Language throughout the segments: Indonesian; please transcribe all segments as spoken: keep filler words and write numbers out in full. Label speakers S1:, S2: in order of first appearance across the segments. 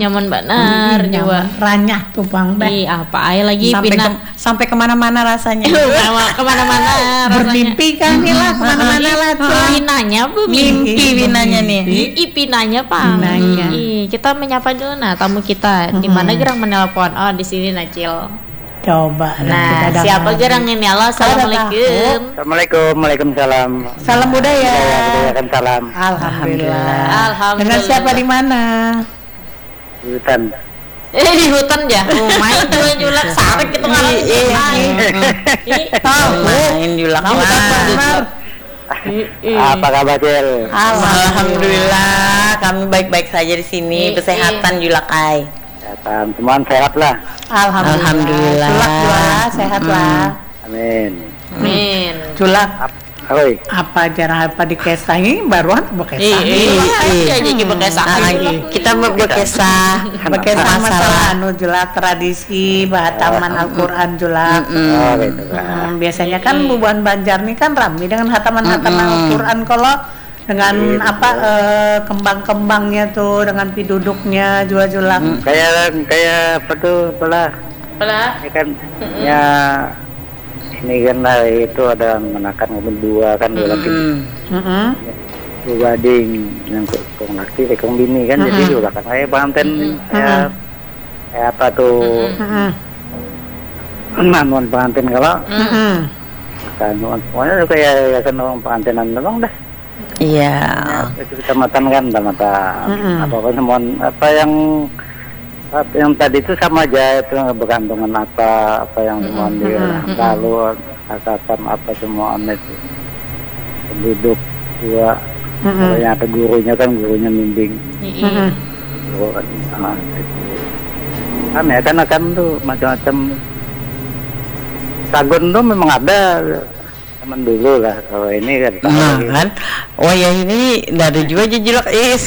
S1: nyaman benar
S2: Ih,
S1: juga.
S2: nyaman. Ranyah tuh Bang Teh.
S1: Ih, apa aja lagi
S3: sampai
S1: pindah
S3: ke, sampai kemana-mana rasanya.
S1: kemana-mana rasanya.
S2: Bermimpi kan nih lah kemana-mana lah tuh.
S1: Pinanya bu
S3: Mimpi winanya nih.
S1: Ih, pinanya Pang.
S2: Pinanya.
S1: Ih, kita menyapa dulu nah tamu kita. Di mana gerang menelpon? Oh, di sini Nacil.
S2: Coba.
S1: Nah,
S2: kita
S1: siapa
S2: dengar.
S1: gerang ini? Halo, assalamualaikum.
S4: Assalamualaikum, waalaikumsalam.
S2: Salam budaya.
S4: Waalaikumsalam.
S2: Alhamdulillah.
S1: Alhamdulillah.
S2: Dengan siapa di mana?
S4: Hutan.
S1: Eh di hutan ya. Oh, main tuh julak sarek gitu kan. Ih,
S2: Tahu.
S3: Main julak
S2: Tahu
S3: lah.
S2: kan benar.
S4: Apa kabar, Cil?
S3: Alhamdulillah, kami baik-baik saja di sini,
S1: Ih,
S3: kesehatan Julakai.
S4: Kesehatan, semuanya sehat lah.
S2: Alhamdulillah.
S3: Alhamdulillah.
S2: Julak jualah sehat lah.
S4: Amin.
S1: Amin.
S2: Julak
S4: Oi,
S2: apa jarang apa di kesah ini baruan apa
S1: Ih,
S2: kesah?
S1: ih,
S3: Ih,
S1: iya jadi bekesah.
S3: Ah, kita ber- berkisah
S2: Berkesah masalah
S3: masalah.
S2: anu julak tradisi hataman Al-Qur'an julak.
S4: oh gitu kan.
S2: Hmm, biasanya kan Bubuhan Banjar nih kan ramai dengan hataman-hataman Al-Qur'an kalau dengan apa eh, kembang-kembangnya tuh dengan piduduknya jual-julak.
S4: Kayak kayak apa tuh, belah?
S1: Belah.
S4: Ini kan ya ini kan lah itu ada menakan berdua kan dua laki
S2: Heeh.
S4: dua gading yang kong laki kong bini kan jadi dua kan kayak pengantin kayak kayak apa tuh
S2: Heeh.
S4: manuan pengantin kalau
S2: Heeh.
S4: kan semuanya kayak ya kan orang pengantinan doang dah.
S3: Iya.
S4: Itu kecamatan kan kecamatan
S2: Mm-mm.
S4: apa apa semua apa yang apa yang tadi itu sama aja itu bergantungan apa apa yang semua di lalu atasan apa semua itu penduduk dua kalau yang ada gurunya kan gurunya bimbing
S2: Heeh.
S4: guru kan ah, itu. Kan ya kan akan tuh macam-macam sagun tuh memang ada zaman dulu lah kalau ini kan
S3: Nah, kan, oh ya ini dari juga jejulak is.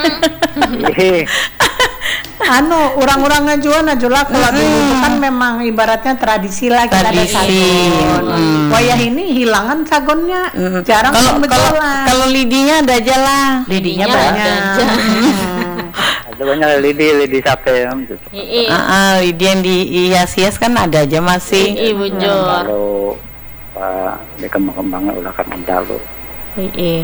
S2: Anu, orang-orangnya juga najulak kalau dulu itu kan memang ibaratnya tradisi lah kita ada
S3: Tradisi.
S2: sagon.
S3: Mm.
S2: Wayah ini hilangan sagonnya, jarang
S3: Kalau
S2: yang
S3: kalau
S2: berjualan.
S3: kalau lidinya ada aja lah.
S2: Lidinya
S1: Lidinya
S2: banyak.
S1: ada aja.
S2: Hmm.
S4: ada banyak lidi lidi sape kan gitu.
S1: Ih,
S3: Ah, ah, lidi yang dihias-hias kan ada aja masih.
S1: ih bujur.
S4: Kalau pak di kembang-kembangnya ulah kan mendalu.
S1: Ih.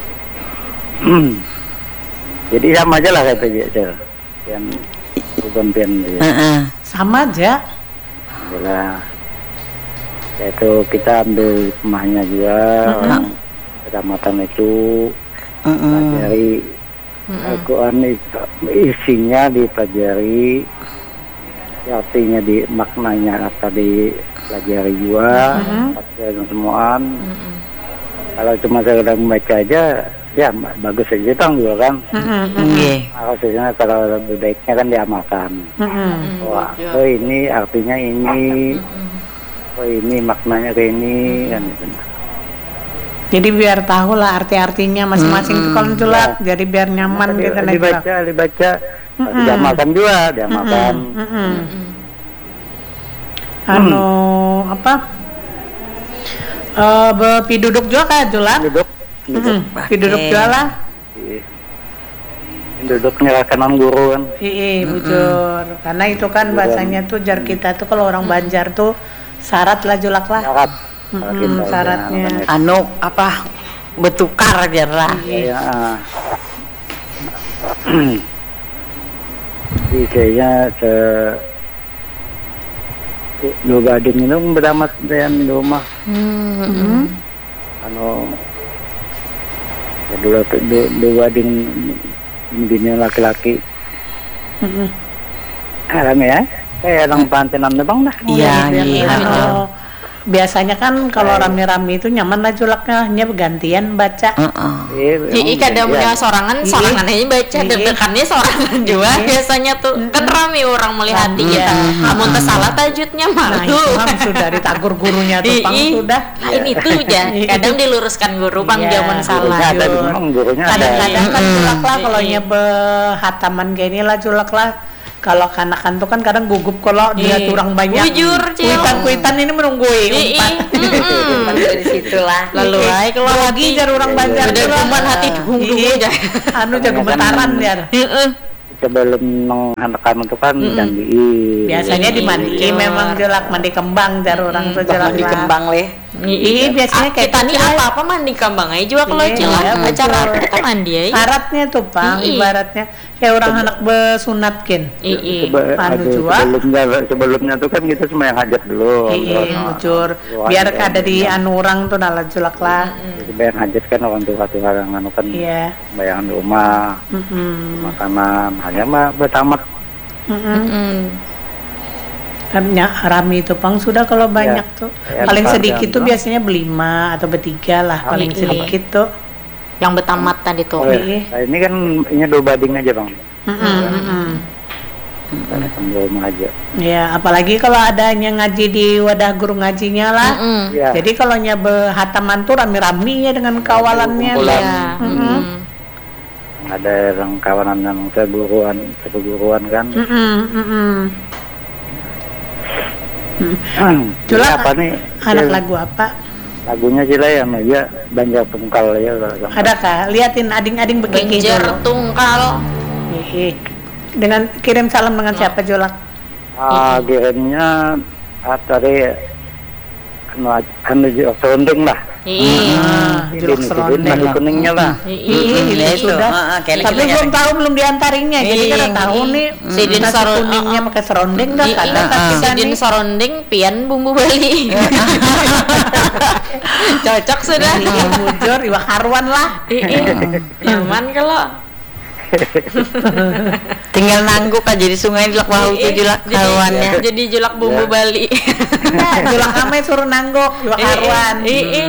S4: Jadi sama aja lah kata dia yang gantian dia.
S3: Heeh.
S2: Sama aja.
S4: Adalah yaitu kita ambil rumahnya juga orang kecamatan itu pelajari Al-Quran itu isinya dipelajari artinya di maknanya apa dipelajari juga pelajaran semuaan. Kalau cuma sekedar membaca aja ya bagus aja tang juga kan.
S3: Nggih.
S4: Maksudnya kalau lebih baiknya kan diamalkan. Wah, oh ini artinya ini, oh ini maknanya kayak ini kan gitu.
S2: Jadi biar tahu lah arti-artinya masing-masing itu kalau julak, jadi biar nyaman
S4: Di-
S2: gitu najulak.
S4: dibaca, dibaca, diamalkan juga, diamalkan.
S2: Anu apa? Eh be- piduduk juga kayak julak.
S4: Duduk, duduk,
S2: Piduduk
S3: Oke.
S2: juga lah.
S4: duduk nyerahkanan guru kan.
S2: Iya, bujur. Karena itu kan bahasanya tuh jar kita tuh kalau orang Banjar tuh syarat lah julak lah.
S4: Syarat.
S2: Mm-mm,
S4: Kalau kita
S2: syaratnya.
S4: udah-
S3: Anu apa bertukar aja lah.
S4: Ya, ah. Jadi kayaknya se dua gading itu beramat dengan di rumah. Anu ya dua dua, dua gading bini laki-laki. Alam ya, kayak orang pantenan bang dah.
S3: Iya,
S2: Biar-
S3: iya.
S2: anu, biasanya kan kalau rame-rame itu nyaman lah julaknya, hanya bergantian baca.
S3: Heeh.
S1: Ih, kadang punya sorangan, sorangan aja baca,
S2: Iya.
S1: deg-degannya sorangan juga biasanya tuh kan rame orang melihat dia. Namun salah tajudnya mah
S2: Nah itu
S1: tuh.
S2: kan sudah ditagur gurunya tuh pang
S1: Ih,
S2: sudah.
S1: lain itu aja. Kadang diluruskan guru bang
S2: Iya,
S1: zaman salah.
S4: Gurunya ada memang gurunya ada.
S2: Kadang-kadang kan julak lah kalau
S1: Iya.
S2: nyebe hataman kayak ini lah julak lah. Kalau kanakan tuh kan kadang gugup kalau dia
S1: Iya.
S2: kurang banyak.
S1: Bujur, Cil.
S2: Kuitan-kuitan ini menunggui.
S1: Ih,
S2: umpan.
S1: ih.
S3: Di situlah.
S1: Lalu ay kalau
S2: lagi jar orang Banjar
S1: udah
S2: tuh lah.
S1: kuman hati dung dung
S2: Iya.
S1: aja.
S2: Anu jago gemetaran ya.
S1: Heeh.
S4: sebelum menghantarkan itu kan
S2: Mm-mm.
S4: gantiin.
S2: Biasanya
S1: Iya,
S2: dimandiin
S1: iya.
S2: memang jelak mandi kembang jar orang tuh jelak
S3: Mandi
S2: lah.
S3: kembang leh.
S2: Iya, biasanya kayak
S1: kita nih
S2: gitu, Cil.
S1: apa-apa mandi kambang aja juga kalau
S2: Iya,
S1: jelas
S2: iya,
S1: acara
S2: betul.
S1: kita mandi aja.
S2: Syaratnya tuh pang,
S1: Iya.
S2: ibaratnya kayak orang anak besunat kin.
S1: Iya.
S4: Sebe-
S2: Anu
S4: aduh,
S2: juga.
S4: sebelumnya sebelumnya tuh kan kita cuma yang hajat dulu.
S2: Iya,
S4: Nah,
S2: bujur.
S4: doang
S2: Biar
S4: kan.
S2: ada di anu orang tuh nala jelak lah.
S4: Jadi bayang hajat kan orang tua tua yang anu kan
S2: Iya.
S4: bayangan di rumah,
S2: Mm-mm.
S4: makanan hanya mah bertamat.
S2: Mm-mm.
S1: Mm-mm.
S2: Kan ny- rame itu pang sudah kalau banyak tuh.
S4: Ya,
S2: Paling
S4: empat
S2: sedikit
S4: jam
S2: tuh
S4: doang.
S2: biasanya berlima atau bertiga lah paling
S1: Iya.
S2: sedikit tuh.
S1: Yang betamat tadi tuh.
S4: Oh, ya. Nah, ini kan ini dua bading aja bang,
S2: Mm-mm, mm-mm.
S4: karena kan di rumah aja.
S2: Ya, apalagi kalau adanya ngaji di wadah guru ngajinya lah.
S1: Mm-mm.
S4: Ya.
S2: Jadi kalau nyabe hataman tuh rame-rame ya dengan kawalannya.
S4: Kumpulan.
S1: Iya.
S2: Mm-mm.
S1: Mm-mm.
S4: Ada yang kawanan yang keguruan, keguruan kan.
S2: Mm-mm, mm-mm.
S4: Jula
S2: Jula,
S4: apa nih?
S2: Anak
S4: Cil?
S2: lagu apa?
S4: Lagunya Cila ya, ya Banjar Tungkal ya. kalau-
S2: Ada kah? Liatin ading-ading begini
S1: Banjar
S2: dulu.
S1: tungkal.
S2: Ih, dengan kirim salam dengan siapa Jolak?
S4: Ah, kirimnya ah, tadi anu anu serundeng lah.
S1: Iya.
S2: Ah,
S4: Ini
S2: Jolak
S4: nih,
S2: serondeng.
S4: nasi kuningnya lah.
S1: Iya.
S2: Iya,
S3: itu.
S2: sudah.
S3: Ah, ah, kayak
S2: Tapi
S3: lagi-
S2: belum tahu belum diantarinya. Jadi
S3: Iya,
S2: kan tahu
S1: iya.
S2: nih
S1: Sidin
S2: nasi
S1: saron-
S2: kuningnya
S1: ah, ah.
S2: pakai serondeng nggak
S1: Iya.
S2: ada tapi kan
S1: Sidin
S2: nih.
S1: sorondeng pian bumbu Bali. Cocok sudah.
S2: Iya, bujur, iwak haruan lah.
S1: Iya. Nyaman kalau.
S3: Tinggal nangguk aja di sungai di bahu tuh julak
S1: Jadi-
S3: haruannya.
S1: Jadi julak bumbu
S4: Ya.
S1: Bali.
S2: Nah, Jolak ame suruh nanggok iwak haruan.
S1: Iya.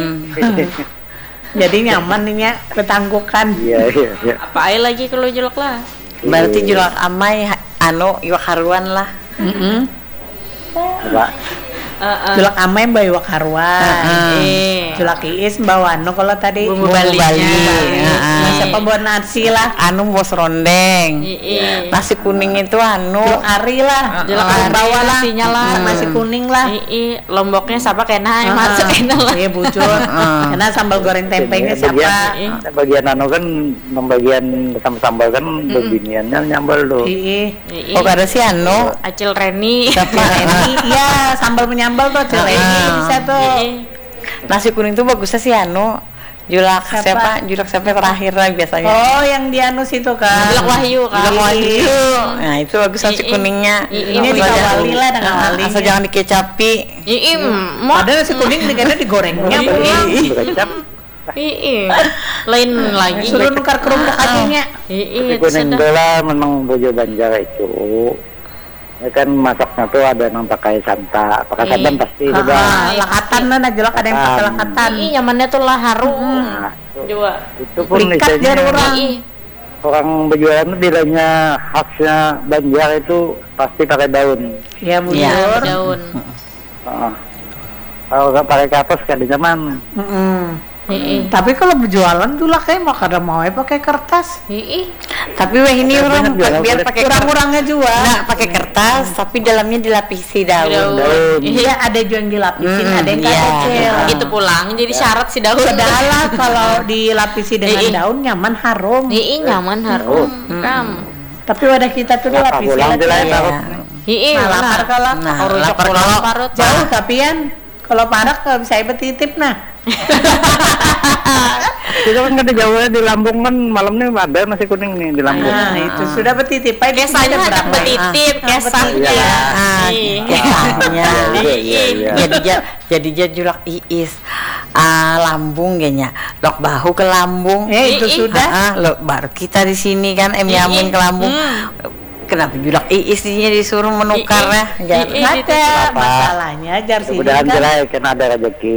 S2: Jadi nyaman nih ya, ketanggukan.
S4: Iya iya iya.
S1: Apa aja lagi kalau julak lah?
S3: Berarti julak amai ha- anu iwak haruan lah.
S2: Mm-mm.
S4: Coba
S1: Heeh.
S2: Julak ame mbak iwak haruan.
S1: Iya.
S2: Julak iis mbak wano kalau tadi
S1: Bumbu
S3: Bumbu
S1: Balinya.
S3: Bali.
S2: Nah,
S3: Heeh.
S2: siapa buat nasi lah.
S3: Anu bos rondeng.
S1: Iya.
S3: Nasi kuning itu anu.
S2: Julak ari lah.
S1: Julak
S2: Ari
S1: ari
S2: bawah lah.
S1: nasinya lah.
S2: Sama nasi kuning lah.
S1: Iya. Lomboknya siapa kena yang
S2: Ah,
S1: masuk kena lah.
S2: Iya bujur. Karena sambal goreng tempenya siapa?
S4: bagian, bagian anu kan membagian sama sambal kan beginiannya nyambal tuh.
S2: Iya.
S1: Iya.
S3: Oh ada si anu.
S1: Acil Reni.
S2: Siapa Reni? Iya, sambal menyambal tuh Cil Reni bisa tuh.
S1: Iya.
S3: Nasi kuning tuh bagusnya si anu. Julak
S2: Siapa?
S3: siapa? Julak siapa terakhir lah biasanya.
S2: Oh, yang di anu situ kan.
S1: Julak Wahyu kan.
S3: Julak Wahyu. Nah itu bagus nasi
S1: Iya.
S3: kuningnya.
S1: Iya.
S2: Ini
S3: Asal jangan-
S2: dikawali lah dengan
S3: Ah,
S2: walinya.
S3: Asal jangan dikecapi.
S1: Iya. Mau.
S2: Ada nasi kuning digana digorengnya
S1: Iya.
S2: pulang.
S4: Berkecap.
S1: Iya. Lain lagi.
S2: Suruh nukar kerupuk aja.
S1: Iya.
S4: Nasi kuning
S1: Sudah.
S4: bola memang bojo Banjar itu. Ya kan masaknya tuh ada yang pakai santa, pakai
S1: Iya.
S4: santan pasti
S2: Ah,
S4: juga.
S2: ah, lakatan lah, nah jelek ada yang pakai
S4: Lakatan.
S2: lakatan.
S1: Iya. Nyamannya tuh lah harum.
S4: Nah, itu,
S1: Dua.
S4: itu pun
S2: Likat
S4: istilahnya
S2: jar orang.
S1: Iya.
S4: orang berjualan itu bilangnya khasnya Banjar itu pasti pakai daun.
S2: Ya
S3: Iya.
S2: bujur.
S1: Daun.
S4: Ah. Kalau nggak pakai kapas kan di zaman.
S2: Mm-mm.
S1: Iya.
S2: Tapi kalau berjualan dulu kayak mau kada mau ya pakai kertas.
S1: Iya.
S3: Tapi weh ini
S4: Tapi
S3: orang
S4: banyak jualan
S3: biar
S4: kulit.
S3: pakai kertas.
S2: Kurang-kurangnya jual.
S3: Nah, pakai kertas tapi dalamnya dilapisi daun.
S1: Daun.
S4: Daun.
S2: Iya, ada juga yang dilapisin,
S3: Hmm,
S2: ada yang
S3: iya.
S2: kecil.
S3: Ah.
S1: Itu pulang jadi syarat si daun.
S2: Padahal kalau dilapisi dengan
S1: Iya.
S2: daun nyaman harum.
S1: Iya nyaman harum. Kam.
S2: Tapi wadah kita tuh
S4: Apa
S2: dilapisi
S4: pulang
S2: lagi.
S4: jelek
S3: Iya.
S4: taruh.
S1: Iya.
S2: Nah, lapar kalau
S3: Nah,
S1: Orang
S3: lapar
S1: pulang
S3: kalau-
S1: parut.
S2: jauh tapi kan kalau parak kalau bisa ibu titip nah.
S4: Kita kan ada jauhnya di Lampung kan malamnya ada nasi kuning nih di Lampung.
S2: Nah, itu sudah bertitip. Pak,
S1: Kesanya ada petitip,
S2: Ah,
S1: kesahnya.
S4: Iya.
S3: Ah,
S1: Iya.
S3: kisahnya.
S4: Iya, iya, iya.
S3: Jadi ja- jadi dia julak iis. Ah, lambung kayaknya. Lok bahu ke lambung.
S2: Eh, itu
S1: Ih, ih.
S2: sudah.
S3: Ah, lo baru kita di sini kan em
S1: Ih,
S3: yamin
S1: ih.
S3: ke lambung.
S1: Hmm.
S3: Kenapa julak iisnya disuruh menukar ya?
S1: Ih,
S3: Jar-
S1: ih.
S2: Nggak ada
S4: Apa?
S2: masalahnya jar sini
S4: Mudah-mudahan
S2: kan.
S4: jelek kan ada rezeki.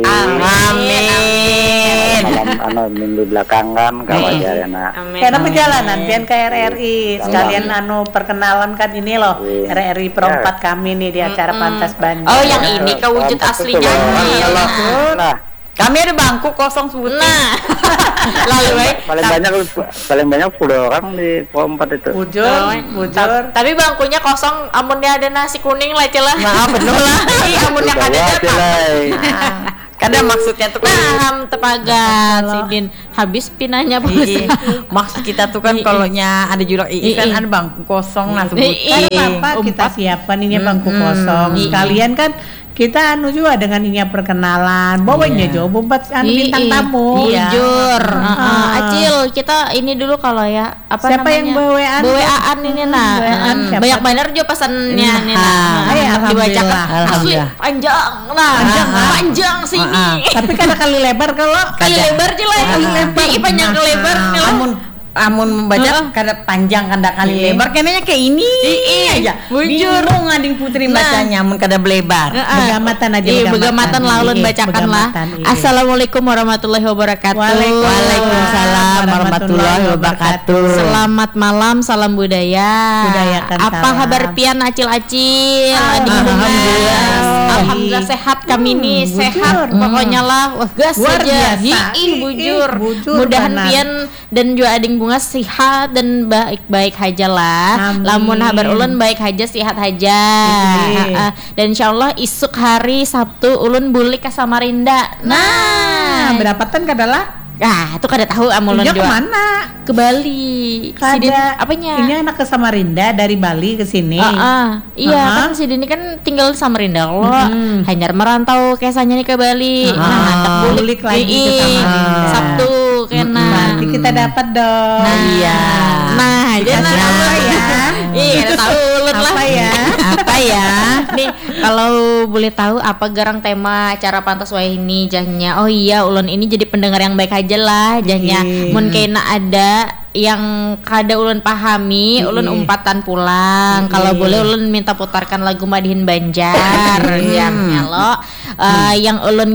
S3: Amin.
S4: Malam anu minggu belakangan kalau aja ya nak.
S1: Amin.
S2: Karena perjalanan pian ke R R I sekalian anu perkenalan kan ini loh
S4: Iya.
S2: R R I perempat kami nih di acara Pantas Banjar.
S1: Oh, yang ini kewujud
S4: Pantas
S1: aslinya.
S4: tuh,
S1: Iya.
S4: kalau- Nah,
S3: Kami ada bangku kosong sebutin.
S1: Nah. Lalu eh.
S4: paling banyak paling banyak sepuluh orang di perempat itu.
S2: Bujur,
S1: Oh,
S2: bujur.
S1: Tapi bangkunya kosong, amunnya ada nasi kuning lah celah.
S3: Nah, bener lah.
S1: Iya, amunnya
S4: Bawa
S1: ada
S4: jelek.
S3: Ah, Kadang maksudnya tuh kan
S1: Nah, tepagat si Din habis pinanya Pak
S3: Iya.
S1: Ustaz.
S3: Maksud kita tuh kan
S1: Iya.
S3: kalau nya ada julak iis kan
S1: Iya.
S3: ada bangku kosong nah sebut.
S1: Iya.
S2: Ada apa kita
S1: Umpat.
S2: siapkan ini bangku
S3: Mm-mm.
S2: kosong.
S1: Iya.
S2: Sekalian kan kita anu juga dengan ini perkenalan. Bawanya
S3: Iya.
S2: jo buat anu bintang
S1: Ii,
S2: tamu.
S3: Iya.
S1: Jujur.
S2: Ah.
S1: Heeh. Acil, kita ini dulu kalau ya apa
S2: Siapa yang
S1: namanya?
S2: bawean?
S1: Bawean ini nah.
S2: Bawean
S1: Heeh.
S2: siapa?
S1: Banyak bener juga pesannya nih nah.
S3: Ah,
S2: iya,
S1: Dibacakan.
S2: alhamdulillah.
S1: Asli
S3: Alhamdulillah.
S1: panjang nah.
S2: Panjang,
S1: Panjang,
S2: ah.
S1: panjang sini.
S3: Ah,
S2: Tapi kada kali lebar kalau
S1: Kali
S3: Kada.
S1: lebar aja lah.
S2: Kali lebar.
S1: Ih, panjang ke lebar nih lah.
S3: Amun amun membaca
S1: Heeh.
S3: kada panjang kada kali
S2: Iya.
S3: lebar kayaknya kayak ini
S1: Iya,
S3: aja.
S1: bujur.
S3: Bingung ngading Putri
S1: Nah.
S3: bacanya amun kada belebar.
S1: Heeh.
S2: Begamatan aja,
S1: Iya,
S2: begamatan.
S1: begamatan lah ulun
S2: Iya,
S1: bacakan lah.
S2: begamatan, iya.
S1: Assalamualaikum warahmatullahi wabarakatuh.
S3: Waalaikumsalam warahmatullahi wabarakatuh.
S1: Selamat malam, salam budaya.
S2: Budayakan
S1: Apa
S2: salam.
S1: kabar pian acil-acil? Adik
S3: Alhamdulillah.
S1: bungas. Alhamdulillah sehat kami nih,
S2: Hmm,
S1: sehat
S2: bujur.
S1: pokoknya lah. Wah, gas
S2: Luar
S1: saja.
S2: biasa.
S1: Hiih,
S2: Ih,
S1: bujur.
S2: ih, bujur
S1: Mudahan
S2: benar.
S1: pian dan juga ading bungas sehat dan baik-baik aja lah.
S2: Amin.
S1: Lamun habar ulun baik aja, sehat aja.
S2: Iya.
S1: Heeh. Dan insyaallah isuk hari Sabtu ulun bulik ke Samarinda. Nah,
S2: Nah, berapatan kadalah?
S1: ah, itu kada tahu amulun
S2: Iya
S1: juga.
S2: kemana?
S1: Ke Bali. Si Din-
S2: Kada.
S1: apanya?
S2: Ini anak ke Samarinda dari Bali ke sini.
S1: Ah, ah. Iya
S2: Ah.
S1: kan si Dini kan tinggal di Samarinda loh.
S2: Mm-mm.
S1: Hanyar merantau kesanya nih ke Bali.
S2: Ah.
S1: Nah, tak
S2: Bulik lagi ke
S1: Ii,
S2: Samarinda.
S1: Sabtu kena.
S2: Berarti kita dapat dong.
S1: Nah,
S3: Iya.
S1: Nah, jadi
S2: Dikasih
S1: nah,
S2: apa ya?
S1: Iya, ada tahu ulun lah.
S2: Apa ya?
S1: Apa ya? Nih, kalau boleh tahu apa garang tema acara Pantas Wae ini jahnya. Oh iya, ulun ini jadi pendengar yang baik aja lah jahnya.
S2: Iya.
S1: Mun kena ada yang kada ulun pahami, ulun
S2: Iya.
S1: umpatan pulang.
S2: Iya.
S1: Kalau boleh ulun minta putarkan lagu Madihin Banjar jahnya lo. Eh, yang ulun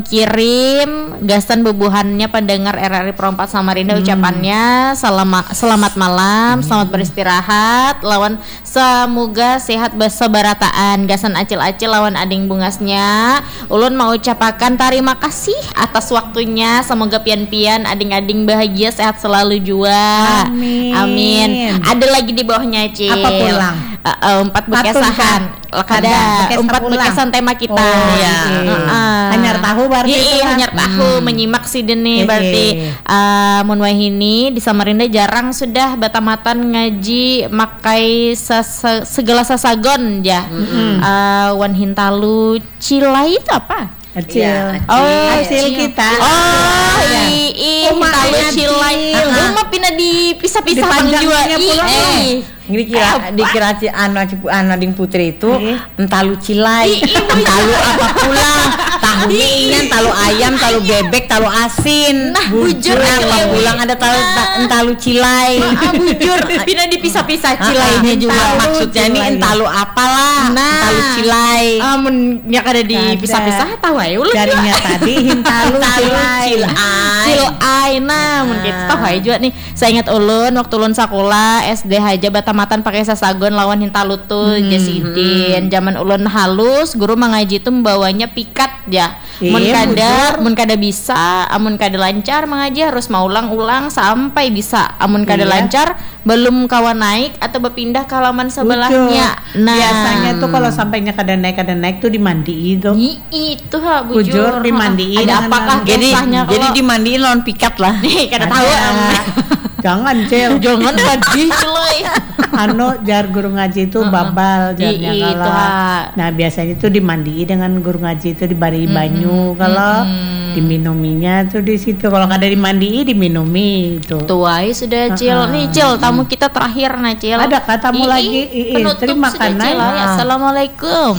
S1: kirim gasan bebuhannya pendengar R R I Perompat Samarinda ucapannya selamat selamat malam, selamat beristirahat lawan semoga sehat sebarataan gasan acil-acil lawan ading bungasnya. Ulun mau ucapakan terima kasih atas waktunya, semoga pian-pian ading-ading bahagia sehat selalu jua.
S2: Amin.
S1: Amin. Ada lagi di bawahnya Cil.
S2: Apa pulang?
S1: Eh, eh, empat
S2: Patun,
S1: bekesahan.
S2: kan?
S1: Kada
S2: Bekesa
S1: empat
S2: pulang.
S1: bekesan tema kita.
S2: Oh,
S1: Ya.
S2: iya.
S1: Heeh.
S2: Hanyar tahu berarti
S1: Iya,
S2: itu
S1: iya,
S2: lah.
S1: hanyar tahu menyimak si Deni
S2: Iya.
S1: berarti uh, mun wahini di Samarinda jarang sudah batamatan ngaji makai sasa- segala sasagon ya. Uh, wan hintalu cilai itu apa?
S2: Kecil.
S3: Iya,
S1: Oh,
S2: Acil kita.
S1: Oh,
S2: Iya.
S1: iya,
S2: Oh, mak,
S1: hintalu
S2: Acil.
S1: cilai.
S2: Ah.
S1: Lu mah pindah dipisah-pisah pang jua.
S2: Dipanjangnya pulang,
S1: Ih,
S3: Dikira dikira ci anu ci anu ading Putri itu
S2: Ih.
S3: entalu cilai,
S1: Ih, ih,
S3: entalu apa pula, tahu ini entalu ayam, talu bebek, talu asin.
S1: Nah, bujur
S3: Nah,
S1: aja,
S3: apa
S1: Lewi.
S3: pulang ada talu ta- entalu cilai.
S1: Ah, bujur pindah dipisah-pisah
S3: Ah,
S1: cilainya juga.
S3: entalu, maksudnya ini
S2: cilai.
S3: entalu apalah,
S1: Nah.
S3: entalu cilai.
S1: Ah, mun ya kada dipisah-pisah tahu aja ulun
S2: Jarinya tadi hintalu
S3: Entalu
S2: cilai.
S3: cilai.
S1: Cilai nah mun kita tahu aja juga nih. Saya ingat ulun waktu ulun sekolah S D aja batamatan pakai sasagon lawan hintalu tuh
S2: Hmm.
S1: jasidin. Zaman ulun halus guru mengaji tuh membawanya pikat ya. Mun
S2: Iya,
S1: kada
S2: bujur.
S1: mun kada bisa, amun kada lancar mengaji harus mau ulang-ulang sampai bisa. Amun kada
S2: Iya.
S1: lancar belum kawan naik atau berpindah ke halaman sebelahnya.
S2: Bujur.
S1: Nah,
S2: Biasanya tuh kalau sampainya kada naik kada naik tuh dimandiin tuh.
S1: I- itu ha bujur,
S2: Bujur, dimandiin
S1: Ada
S2: dengan
S1: apakah
S2: lampu.
S3: Jadi
S1: kisahnya
S3: jadi
S1: kalau-
S3: dimandiin lawan pikat lah.
S1: nih kada tahu
S2: Ada. Jangan cel.
S1: jangan tadi celoy.
S2: Anu jar guru ngaji itu babal jarnya
S1: I- itu,
S2: kalau.
S1: ha.
S2: Nah biasanya tuh dimandiin dengan guru ngaji itu dibari banyu kalau diminuminya tuh di situ. Kalau kada dimandiin diminumi itu.
S1: Tuai sudah cil
S2: Uh-uh.
S1: nih cil tamu kita terakhir nah cil.
S2: Ada kah tamu
S1: Ii,
S2: lagi? Ii,
S1: penutup
S2: terima
S1: sudah,
S2: kasih.
S1: Cil.
S2: Ah.
S1: Assalamualaikum.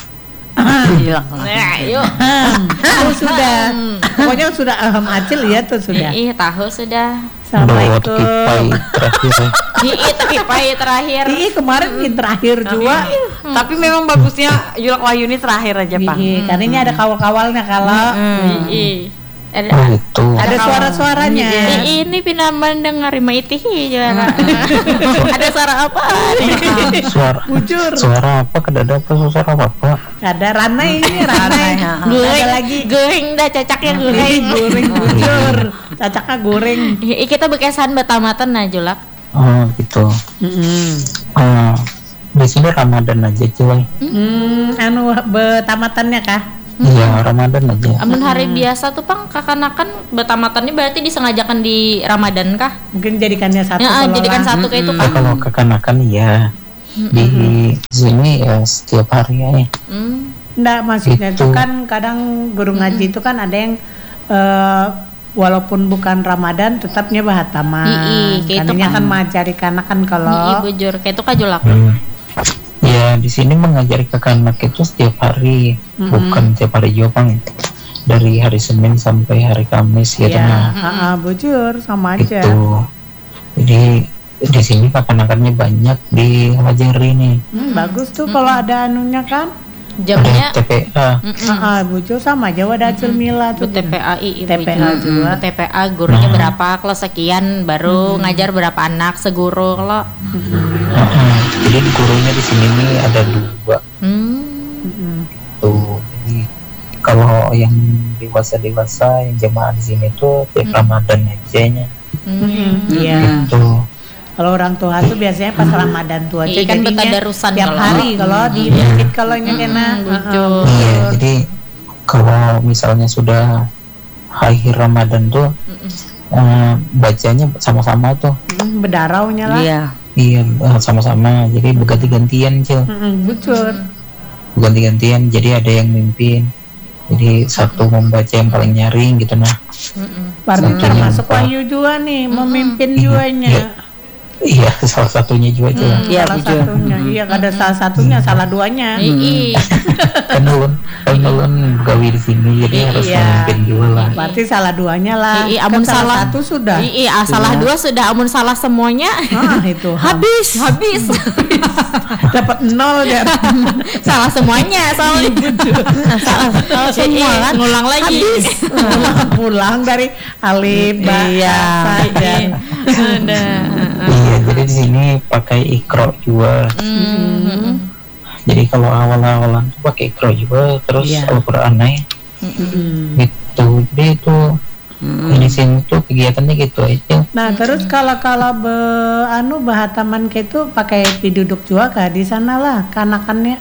S3: Hilang.
S1: Nah, yuk.
S2: Oh, sudah. Pokoknya sudah ahem acil ya tuh sudah.
S1: Ih, tahu sudah.
S2: Assalamualaikum.
S5: terakhir
S1: Ih, tapi pai terakhir.
S2: Ii kemarin ini terakhir juga.
S3: Tapi memang bagusnya Julak Wahyu ini terakhir aja, Pak.
S2: Ii, karena ini ada kawal-kawalnya kalau
S1: Ih. Ada
S5: oh itu
S2: ada suara-suaranya.
S1: Ih, ini pinaman dengar maiti juara. Ada suara apa?
S5: suara
S2: Bujur.
S5: suara apa kada ada apa suara apa
S2: Ada ranai ini ranai.
S1: Goreng
S2: Ada lagi.
S1: goreng dah cacaknya
S2: Ii,
S1: goreng.
S2: goreng bujur. Cacaknya goreng.
S1: Ih, kita bekesan batamatan nah Julak.
S5: oh gitu
S2: Mm-mm.
S5: ah di sini Ramadan aja cuy
S2: Hmm, anu betamatannya kah?
S5: Iya, Ramadan aja.
S1: Amun hari biasa tuh Pang kakanakan betamatannya berarti disengajakan di Ramadan kah?
S2: Mungkin jadikannya satu.
S1: Ya,
S2: kalau
S1: jadikan
S2: lah.
S1: satu kayak itu
S5: Nah,
S1: kan.
S5: kalau kekanakan ya di sini ya setiap hari ya.
S1: Hmm.
S2: Nggak, maksudnya itu
S5: Itu.
S2: kan kadang guru ngaji itu kan ada yang eh, walaupun bukan Ramadan tetapnya bahataman.
S1: Ii, kayak itu
S2: Karena
S1: kan.
S2: kan mengajari kanakan kalau
S1: Iya bujur kayak itu kajulak.
S5: Hmm. Ya di sini mengajari ke anak itu setiap hari, bukan setiap hari juga Bang. Dari hari Senin sampai hari Kamis gitu
S2: ya,
S5: nah.
S2: ah, ah, bujur sama aja.
S5: Itu. Jadi di sini kekanakannya banyak diajari nih.
S2: Hmm, bagus tuh kalau ada anunya kan.
S1: Jamnya
S5: Ada T P A.
S2: Ah, ah, bujur sama aja wadah acil mila tuh.
S1: T P A I
S2: T P A juga.
S1: T P A gurunya berapa kelas sekian baru ngajar berapa anak seguru kalau
S5: Heeh. Jadi gurunya di sini nih ada dua
S1: hmm.
S2: Mm-mm.
S5: tuh. Jadi kalau yang dewasa dewasa yang jemaah di sini tuh tiap Ramadan aja nya.
S2: Mm-mm. Iya.
S5: Tuh.
S2: Kalau orang tua tuh biasanya pas Ramadan tuh aja
S1: Iya, kan
S2: jadinya
S1: betadarusan
S2: tiap
S1: kalau.
S2: hari kalau di masjid kalau nya kena.
S1: bujur.
S5: Iya, jadi kalau misalnya sudah akhir Ramadan tuh eh, bacanya sama-sama tuh.
S2: Mm, bedaraunya lah.
S3: Iya.
S5: Iya, eh, sama-sama. Jadi berganti-gantian, Cil.
S2: Mm-mm, bujur.
S5: Berganti-gantian. Jadi ada yang mimpin. Jadi satu membaca yang paling nyaring gitu nah.
S2: Berarti
S5: Satunya
S2: termasuk
S5: lupa.
S2: Wahyu juga nih memimpin
S5: Iya.
S2: juanya.
S5: Iya, salah satunya juga Cil.
S3: Iya,
S2: salah
S3: bujur.
S2: satunya. Iya, ada salah satunya, salah duanya.
S1: Ii.
S5: Kan ulun, kan ulun gawe di sini jadi harus
S2: Iya.
S5: memimpin juga lah.
S2: Berarti salah duanya lah.
S1: Ii,
S2: Kan
S1: amun
S2: salah
S1: salah
S2: satu sudah.
S1: Ii, ah, salah dua sudah amun salah semuanya.
S2: Ah, itu.
S1: Habis, habis.
S2: Dapat nol ya.
S1: salah semuanya, soalnya. salah, salah semua kan. Ngulang lagi.
S2: Pulang dari alif, ba,
S3: Iya.
S2: ta, dan
S1: Ada.
S5: Iya, jadi di sini pakai ikro juga.
S1: Hmm.
S5: Jadi kalau awal-awalan tuh pakai ikro juga, terus
S2: Iya.
S5: Al-Quran naik
S2: Mm.
S5: gitu. Jadi itu di sini tuh kegiatannya gitu aja.
S2: Nah, terus kalau kalau be anu bahataman kayak itu pakai piduduk juga kah di sana lah kanakannya.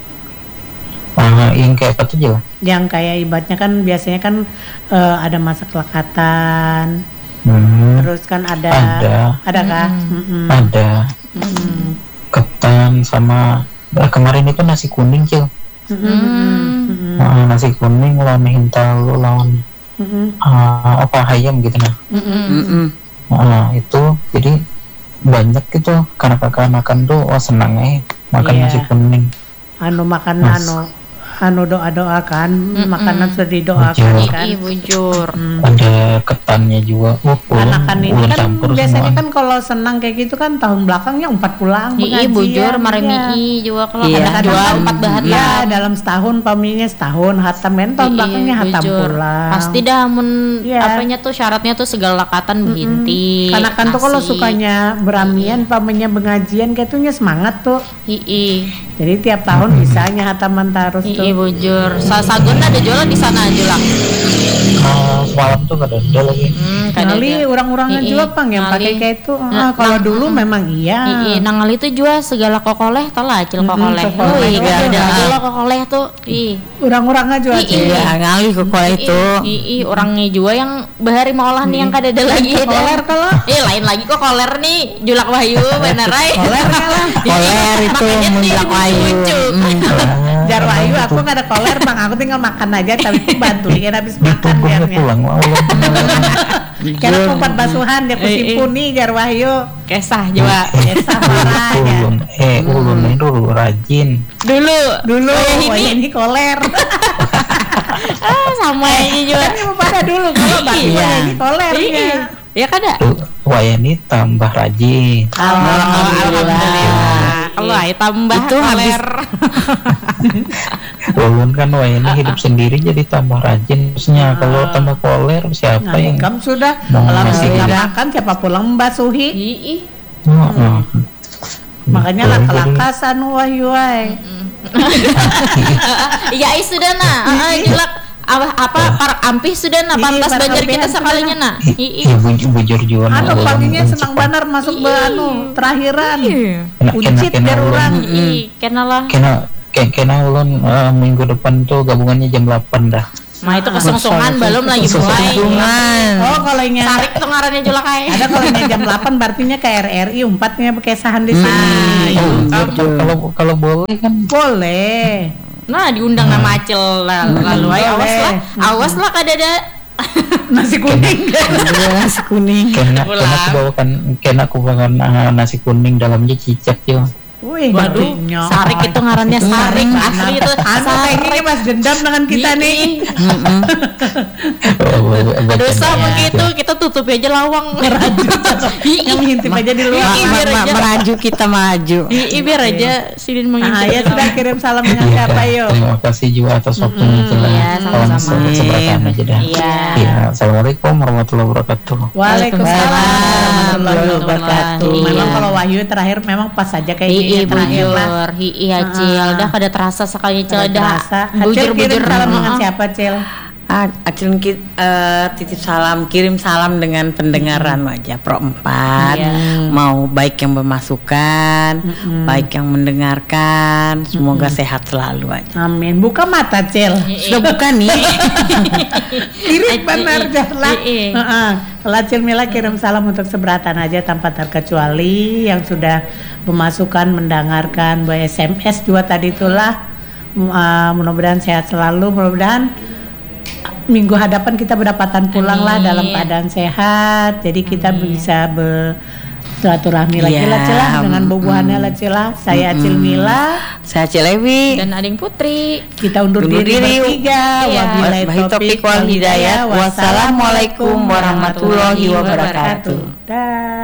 S5: Ah, yang kayak apa tuh Jo?
S2: Yang kayak ibaratnya kan biasanya kan eh, ada masak lekatan,
S5: Hmm,
S2: terus kan ada
S5: Ada.
S2: ada kah? Mm-mm.
S5: ada
S2: Mm-mm.
S5: ketan sama eh, kemarin itu nasi kuning Cil.
S2: Mm-mm.
S5: Ah, nasi kuning lawan hintalu lawan
S2: Mm-mm.
S5: ah, apa ayam gitu nah.
S3: Mm-mm.
S5: Nah, itu jadi banyak gitu kanak-kanakan tuh wah senang eh makan
S2: Iya.
S5: nasi kuning.
S2: Anu makan
S5: Mas.
S2: anu anu doa-doa kan, makanan sudah didoakan
S5: Bujur.
S2: kan.
S1: Ii, bujur.
S5: Ada ketannya juga. Oh, ulun,
S2: Anakan ini
S5: ulun
S2: kan
S5: campur
S2: biasanya
S5: semua.
S2: kan kalau senang kayak gitu kan tahun belakangnya empat pulang
S1: Ii, bujur, maremi i juga kalau
S3: Iya.
S1: ada jual empat bahatam.
S2: Iya, dalam setahun paminya setahun hatam kan tahun
S1: Ii,
S2: belakangnya hatam
S1: bujur.
S2: pulang.
S1: Pasti dah mun
S2: Iya.
S1: apanya tuh syaratnya tuh segala lakatan behinti.
S2: Karena kan tuh kalau
S1: nasi.
S2: sukanya beramian, pamenya pengajian kayaknya semangat tuh.
S1: Ii,
S2: Jadi tiap tahun bisanya hataman terus
S1: ii
S2: tuh.
S1: bujur. Sa sagun ada jualan di sana aja lah.
S5: Ah, semalam tuh gak ada, ada lagi.
S1: Hmm, kada
S2: Ngali
S1: ada.
S2: orang-orangnya
S1: Ii,
S2: juga pang yang
S1: ngali.
S2: pakai kayak itu. Ah,
S1: Nah,
S2: kalau
S1: nah,
S2: dulu memang iya.
S1: Ii, nangal itu jual segala kokoleh tala acil kokoleh.
S2: kokoleh.
S1: Wih,
S2: Iya,
S1: ada
S2: ada.
S1: jual kokoleh tuh. Ih.
S2: Orang-orangnya juga
S1: Ii,
S2: Cil.
S3: Iya, ngali kok kalau itu.
S1: Ii, ii, orangnya juga yang bahari mau olah nih yang kada ada lagi.
S2: Koler kalau
S1: Eh lain lagi kok koler nih Julak Wahyu bener ay.
S2: koler lah.
S3: Koler itu
S1: Makanya
S3: menjelak
S1: dia
S3: Wahyu.
S1: lucu.
S5: Ah,
S2: Jar Wahyu aku nggak ada koler bang, aku tinggal makan aja tapi aku bantu dia habis
S5: itu
S2: makan
S5: pulangnya
S2: biarnya.
S5: pulang. Wah, ulun
S2: Karena kumpat basuhan dia
S1: Eh, eh.
S2: kusimpuni Jar Wahyu.
S1: Kesah juga.
S2: Biasa marahnya.
S5: ulun, eh ulun ini dulu rajin.
S1: Dulu
S2: Dulu
S1: Oh, yang
S2: wah,
S1: ini
S2: ini koler.
S1: ah, sama ini juga.
S2: Kan yang pada dulu kalau batu
S1: Iya.
S2: ini kolernya.
S1: Iya. Ya kada.
S5: Tuh, wah ini tambah rajin.
S1: Alhamdulillah. Kalau ay tambah
S3: Itu habis-
S1: koler.
S5: Ulun kan wah ini hidup sendiri jadi tambah rajin. Terusnya kalau tambah koler siapa
S2: Nah,
S5: yang
S2: kamu sudah
S5: Mau
S2: kalau
S5: ngasih
S2: nggak
S5: ini.
S2: makan siapa pulang membasuhi.
S1: Ih.
S5: Heeh.
S2: Makanya
S5: Gitu,
S2: laka-laka anu Wahyu ay.
S1: Iya, is sudah na. Heeh, julak apa apa parak ampih sudah na
S2: Iya,
S1: pantas
S2: parak
S1: banjar
S2: ampihan
S1: kita
S2: sudah
S1: sekalinya na.
S5: jadi-
S1: Ih.
S5: Iya bujur bujur juga.
S2: Anu
S5: ulun
S2: paginya
S5: ulun
S2: senang
S5: cepat.
S2: banar masuk be anu terakhiran.
S1: Iya.
S5: Kena-
S2: Uncit
S5: kena- kena
S2: biar
S5: ulun.
S2: orang.
S1: Ih, kena lah.
S5: Kena kayak kena ulun eh, minggu depan tuh gabungannya jam delapan dah.
S1: Nah itu kesungssungan belum lagi mulai.
S3: Kesungssungan.
S2: Oh kalau yang
S1: Sarik tuh ngarannya julakai.
S2: ada kalau yang jam delapan berartinya ke R R I umpatnya berkesahan di sini.
S5: Oh, iya, kalau kalau boleh kan
S2: Boleh.
S1: Nah diundang nama Acil lah, lalu aja awas lah, awas lah kadada.
S2: Nasi kuning.
S3: Nasi kuning.
S5: kena
S1: Pulang.
S5: kena aku bawakan kena aku bawakan ah, nasi kuning dalamnya cicak yo.
S2: Wih,
S1: Waduh,
S2: nyoy.
S1: Sarik itu ngarannya Sarik asli itu.
S2: Anu kayaknya Mas dendam dengan kita nih.
S1: Aduh sama gitu, kita tutup aja lawang.
S2: Yang ngintip aja di luar.
S1: Ih, biar
S3: Ma-
S1: aja.
S3: Meraju kita maju.
S1: Ih, biar aja Sidin
S2: Nah,
S1: mengintip.
S2: ya sudah kirim salam dengan siapa yuk?
S5: Terima kasih juga atas waktunya Cila.
S1: Iya,
S5: Kawan
S1: sama-sama.
S5: seberatan aja dah.
S1: Iya.
S5: Iya, assalamualaikum warahmatullahi wabarakatuh.
S2: Waalaikumsalam warahmatullahi wabarakatuh.
S1: Iya.
S2: Memang kalau Wahyu terakhir memang pas saja kayak
S1: Ih,
S2: gini terakhir lah.
S1: bujur, hi Acil, dah kada terasa sekali Cil, dah
S2: Terasa. Acil
S1: bujur-bujur.
S2: kirim salam dengan
S1: Heeh.
S2: siapa Cil?
S3: Ah, Acil ki- eh, titip salam, kirim salam dengan pendengaran aja Pro empat.
S1: Iya.
S3: Mau baik yang bermasukan, baik yang mendengarkan, semoga sehat selalu aja.
S2: Amin. Buka mata Cil.
S3: Sudah bukan nih?
S2: Kirim benar lah.
S1: Iya.
S2: Heeh. Kalau Acil Mila kirim salam untuk seberatan aja tanpa terkecuali yang sudah memasukkan, mendengarkan, buat S M S juga tadi itulah. Uh, mudah-mudahan sehat selalu, mudah-mudahan minggu hadapan kita berdapatan pulang lah
S1: Amin.
S2: dalam keadaan sehat. Jadi kita bisa bersilaturahmi lagi
S3: Iya.
S2: lah Cila dengan bubuhannya lah Cila. Saya Acil Mila,
S3: Saya Cilewi.
S1: Dan Ading Putri.
S2: kita undur,
S3: Undur
S2: diri,
S3: diri.
S2: bertiga.
S1: Iya.
S2: Wabillahi
S3: Wabillahi taufiq wal hidayah. Wassalamualaikum warahmatullahi wabarakatuh.
S2: Dah.